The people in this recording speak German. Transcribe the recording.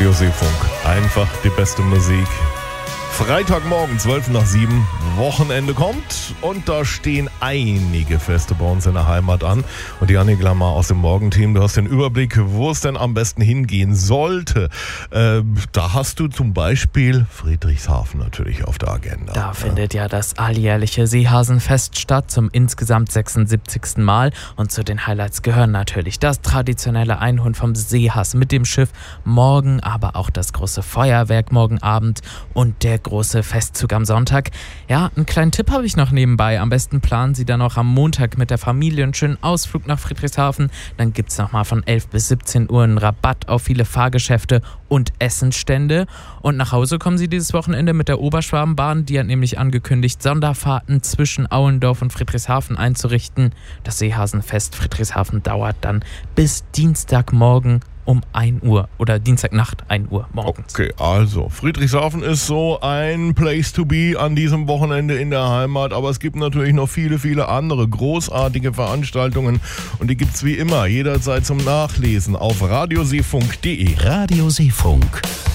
Radio Seefunk. Einfach die beste Musik. Freitagmorgen, 6:55, Wochenende kommt und da stehen einige Feste bei uns in der Heimat an. Und die Annik Lamar aus dem Morgenteam, du hast den Überblick, wo es denn am besten hingehen sollte. Da hast du zum Beispiel Friedrichshafen natürlich auf der Agenda. Da findet ja das alljährliche Seehasenfest statt, zum insgesamt 76. Mal. Und zu den Highlights gehören natürlich das traditionelle Einholen vom Seehasen mit dem Schiff morgen, aber auch das große Feuerwerk morgen Abend und der große Festzug am Sonntag. Ja, einen kleinen Tipp habe ich noch nebenbei. Am besten planen Sie dann auch am Montag mit der Familie einen schönen Ausflug nach Friedrichshafen. Dann gibt es nochmal von 11 bis 17 Uhr einen Rabatt auf viele Fahrgeschäfte und Essensstände. Und nach Hause kommen Sie dieses Wochenende mit der Oberschwabenbahn. Die hat nämlich angekündigt, Sonderfahrten zwischen Auendorf und Friedrichshafen einzurichten. Das Seehasenfest Friedrichshafen dauert dann bis Dienstagmorgen um 1 Uhr oder Dienstagnacht 1 Uhr morgens. Okay, also Friedrichshafen ist so ein Place to be an diesem Wochenende in der Heimat, aber es gibt natürlich noch viele, viele andere großartige Veranstaltungen und die gibt's wie immer jederzeit zum Nachlesen auf radioseefunk.de. Radio Seefunk.